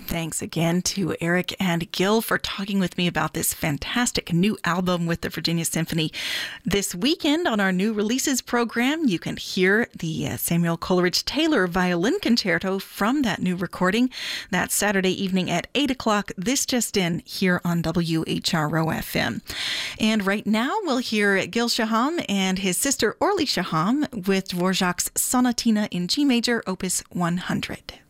Thanks again to Eric and Gil for talking with me about this fantastic new album with the Virginia Symphony. This weekend on our new releases program, you can hear the Samuel Coleridge Taylor Violin Concerto from that new recording. That's Saturday evening at 8 o'clock. This just in here on WHRO-FM. And right now we'll hear Gil Shaham and his sister Orly Shaham with Dvorak's Sonatina in G major, Opus 100.